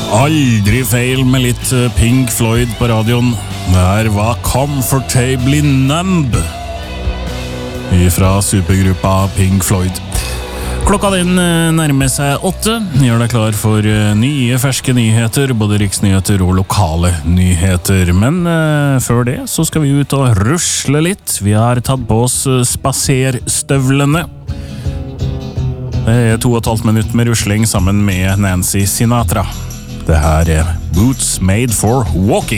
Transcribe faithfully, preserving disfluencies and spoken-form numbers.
Aldri feil med litt Pink Floyd på radioen. Der var Comfortably Numb fra supergruppa Pink Floyd. Klokka den nærmer seg åtte. Gjør deg klar for nye, ferske nyheter, både riksnyheter og lokale nyheter. Men uh, før det så skal vi ut og rusle litt. Vi har tatt på oss spaserstøvlene. Det er to og et halvt minutt med rusling sammen med Nancy Sinatra. Det her er Boots Made for Walking.